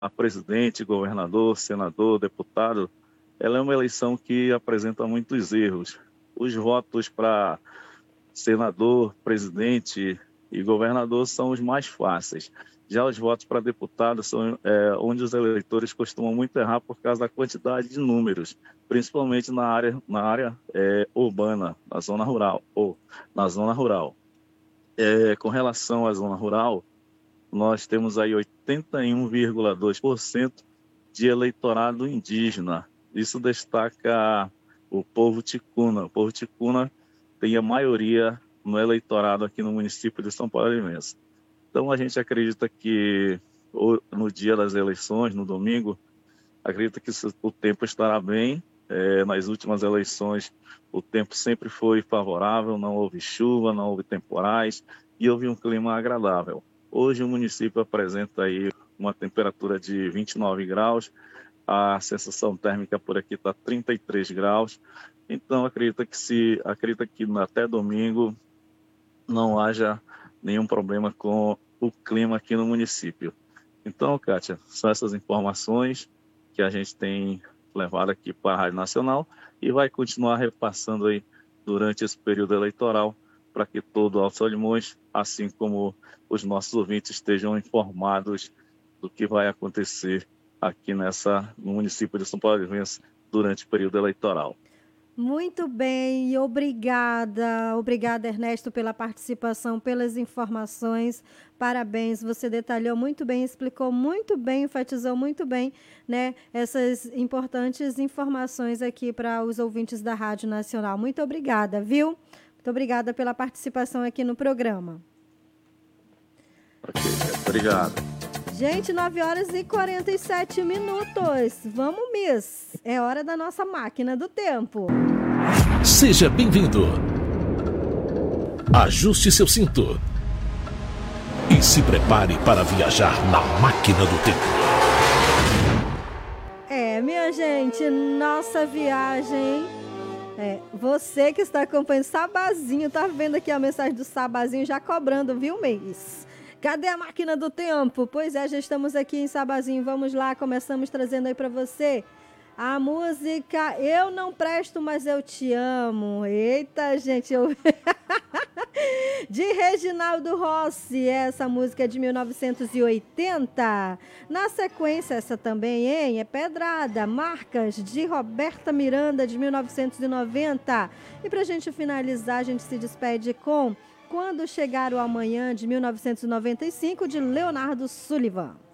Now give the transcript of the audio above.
a presidente, governador, senador, deputado, ela é uma eleição que apresenta muitos erros. Os votos para senador, presidente e governador são os mais fáceis. Já os votos para deputado são onde os eleitores costumam muito errar por causa da quantidade de números, principalmente na área urbana, na zona rural ou na zona rural. Com relação à zona rural, nós temos aí 81,2% de eleitorado indígena. Isso destaca o povo ticuna. O povo ticuna tem a maioria no eleitorado aqui no município de São Paulo Imenso. Então, a gente acredita que no dia das eleições, no domingo, acredita que o tempo estará bem. Nas últimas eleições, o tempo sempre foi favorável, não houve chuva, não houve temporais e houve um clima agradável. Hoje o município apresenta aí uma temperatura de 29 graus, a sensação térmica por aqui está 33 graus, então acredita que até domingo não haja nenhum problema com o clima aqui no município. Então, Kátia, são essas informações que a gente tem levado aqui para a Rádio Nacional e vai continuar repassando aí durante esse período eleitoral para que todo o Alto Solimões, assim como os nossos ouvintes, estejam informados do que vai acontecer aqui no município de São Paulo durante o período eleitoral. Muito bem, obrigada. Obrigada, Ernesto, pela participação, pelas informações. Parabéns, você detalhou muito bem, explicou muito bem, enfatizou muito bem, né, essas importantes informações aqui para os ouvintes da Rádio Nacional. Muito obrigada, viu? Muito obrigada pela participação aqui no programa. Ok, obrigado. Gente, 9h47. Vamos, Miss. É hora da nossa máquina do tempo. Seja bem-vindo. Ajuste seu cinto e se prepare para viajar na máquina do tempo. Minha gente, nossa viagem. Você que está acompanhando Sabazinho, tá vendo aqui a mensagem do Sabazinho já cobrando, viu, Miss? Cadê a máquina do tempo? Pois é, já estamos aqui em Sabazinho. Vamos lá, começamos trazendo aí para você a música Eu Não Presto, Mas Eu Te Amo. Eita, gente, de Reginaldo Rossi, essa música é de 1980. Na sequência, essa também, hein? É Pedrada, Marcas, de Roberta Miranda, de 1990. E pra gente finalizar, a gente se despede com Quando Chegar o Amanhã, de 1995, de Leonardo Sullivan.